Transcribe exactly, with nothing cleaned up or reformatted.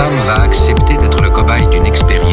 âme va accepter d'être le cobaye d'une expérience